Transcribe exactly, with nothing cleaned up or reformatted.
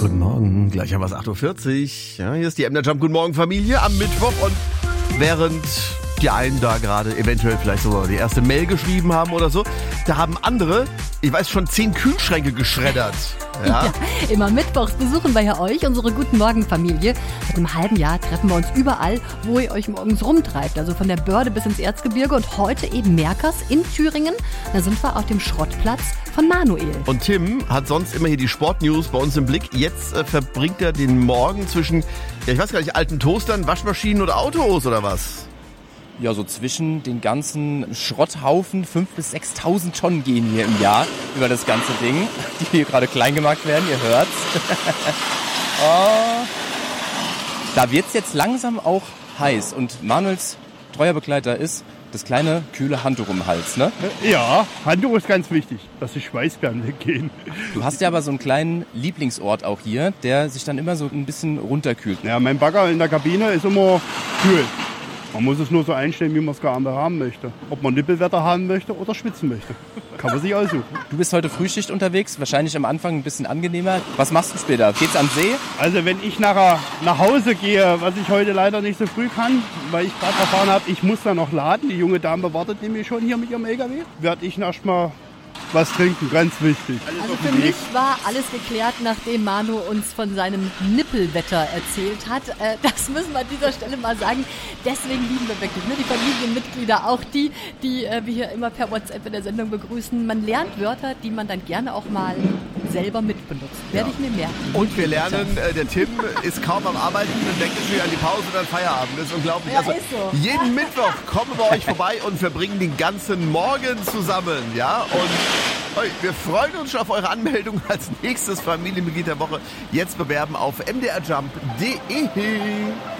Guten Morgen, gleich haben wir es acht Uhr vierzig. Ja, hier ist die M D R Jump Guten Morgen Familie am Mittwoch und während die einen da gerade eventuell vielleicht sogar die erste Mail geschrieben haben oder so, da haben andere, ich weiß schon, zehn Kühlschränke geschreddert. Ja? Ja, immer mittwochs besuchen wir ja euch, unsere Guten Morgen Familie. Seit einem halben Jahr treffen wir uns überall, wo ihr euch morgens rumtreibt. Also von der Börde bis ins Erzgebirge und heute eben Merkers in Thüringen. Da sind wir auf dem Schrottplatz von Manuel. Und Tim hat sonst immer hier die Sportnews bei uns im Blick. Jetzt äh, verbringt er den Morgen zwischen, ja ich weiß gar nicht, alten Toastern, Waschmaschinen oder Autos oder was? Ja, so zwischen den ganzen Schrotthaufen, fünftausend bis sechstausend Tonnen gehen hier im Jahr über das ganze Ding, die hier gerade klein gemacht werden, ihr hört's. Oh. Da wird's jetzt langsam auch heiß und Manuels treuer Begleiter ist das kleine, kühle Handtuch um den Hals, ne? Ja, Handtuch ist ganz wichtig, dass die Schweißperlen weggehen. Du hast ja aber so einen kleinen Lieblingsort auch hier, der sich dann immer so ein bisschen runterkühlt. Ja, mein Bagger in der Kabine ist immer kühl. Man muss es nur so einstellen, wie man es gerne haben möchte. Ob man Nippelwetter haben möchte oder schwitzen möchte. Kann man sich aussuchen. Du bist heute Frühschicht unterwegs, wahrscheinlich am Anfang ein bisschen angenehmer. Was machst du später? Geht's an See? Also wenn ich nachher nach Hause gehe, was ich heute leider nicht so früh kann, weil ich gerade erfahren habe, ich muss da noch laden. Die junge Dame wartet nämlich schon hier mit ihrem L K W. Werde ich erstmal was trinken, ganz wichtig. Also für mich war alles geklärt, nachdem Manu uns von seinem Nippelwetter erzählt hat. Äh, das müssen wir an dieser Stelle mal sagen. Deswegen lieben wir wirklich, ne? Die Familienmitglieder, auch die, die äh, wir hier immer per WhatsApp in der Sendung begrüßen. Man lernt Wörter, die man dann gerne auch mal selber mitbenutzt. Werde ich mir merken. Und wir lernen, äh, der Tim ist kaum am Arbeiten und denkt schon an die Pause und an Feierabend. Das ist unglaublich. Ja, also, ist so. jeden Mittwoch kommen wir euch vorbei und verbringen den ganzen Morgen zusammen. Ja, und hey, wir freuen uns schon auf eure Anmeldung als nächstes Familienmitglied der Woche. Jetzt bewerben auf m d r jump punkt d e.